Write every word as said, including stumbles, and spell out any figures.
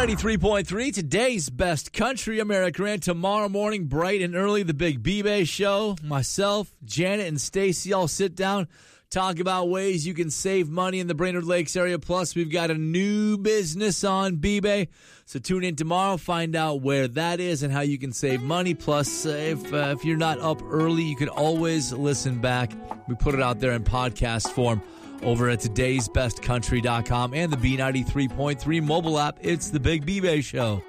ninety-three point three, today's best country. I'm Eric Grant. Tomorrow morning, bright and early, the Big B-Bay Show. Myself, Janet, and Stacy all sit down, talk about ways you can save money in the Brainerd Lakes area. Plus, we've got a new business on B-Bay. So tune in tomorrow, find out where that is and how you can save money. Plus, uh, if uh, if you're not up early, you can always listen back. We put it out there in podcast form over at todays best country dot com and the B ninety-three point three mobile app. It's the Big B-Bay Show.